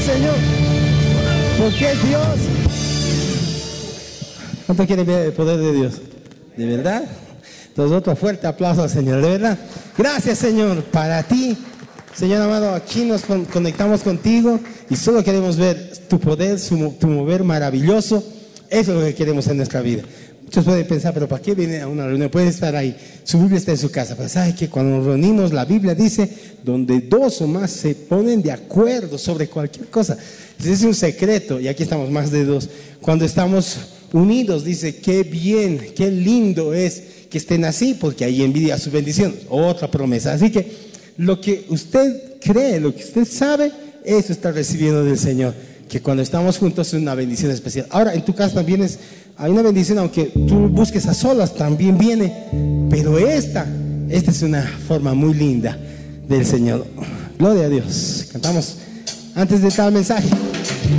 Señor, porque es Dios. ¿Cuánto quiere ver el poder de Dios? ¿De verdad? Entonces otro fuerte aplauso al Señor, de verdad. Gracias, Señor, para ti. Señor amado, aquí nos conectamos contigo y solo queremos ver tu poder, tu mover maravilloso. Eso es lo que queremos en nuestra vida. Muchos pueden pensar, pero ¿para qué viene a una reunión? Puede estar ahí, su Biblia está en su casa, pero ¿sabe que cuando nos reunimos, la Biblia dice, donde dos o más se ponen de acuerdo sobre cualquier cosa? Ese es un secreto, y aquí estamos más de dos. Cuando estamos unidos, dice, qué bien, qué lindo es que estén así, porque ahí envidia su bendición. Otra promesa. Así que lo que usted cree, lo que usted sabe, eso está recibiendo del Señor. Que cuando estamos juntos es una bendición especial. Ahora, en tu casa también hay una bendición, aunque tú busques a solas, también viene. Pero esta es una forma muy linda del Señor. Gloria a Dios. Cantamos antes de tal mensaje.